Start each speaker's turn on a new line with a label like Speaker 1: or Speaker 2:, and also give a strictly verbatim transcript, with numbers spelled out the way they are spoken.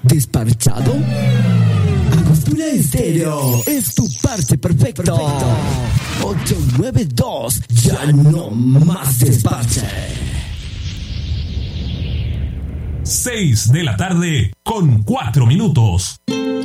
Speaker 1: ¿Desparchado? Angostura Estéreo es tu parche perfecto. perfecto. ocho nueve dos, ya no más desparche.
Speaker 2: seis de la tarde con cuatro minutos.